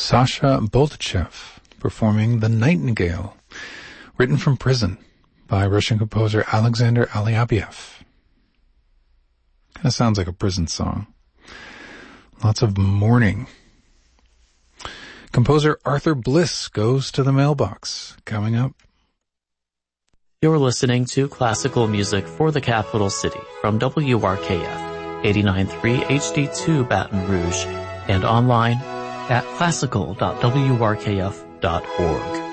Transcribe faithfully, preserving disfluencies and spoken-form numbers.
Sasha Boltachev performing The Nightingale, written from prison by Russian composer Alexander Alyabiev. Kind of sounds like a prison song. Lots of mourning. Composer Arthur Bliss goes to the mailbox. Coming up. You're listening to classical music for the capital city from W R K F eighty-nine point three H D two Baton Rouge and online at classical dot w r k f dot org.